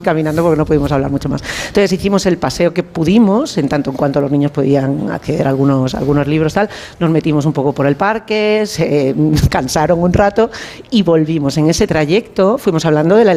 caminando porque no pudimos hablar mucho más. Entonces hicimos el paseo que pudimos, en tanto en cuanto los niños podían acceder a algunos libros, tal. Nos metimos un poco por el parque, se cansaron un rato y volvimos. En ese trayecto fuimos hablando de la